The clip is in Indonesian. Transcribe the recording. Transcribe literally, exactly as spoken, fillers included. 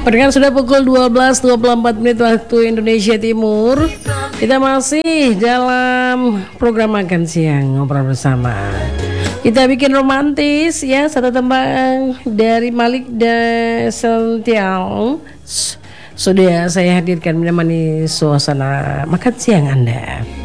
Pendengar, sudah pukul dua belas dua puluh empat menit waktu Indonesia Timur. Kita masih dalam program makan siang ngobrol bersama. Kita bikin romantis ya, satu tembang dari Malik dan Sential sudah saya hadirkan menemani suasana makan siang Anda.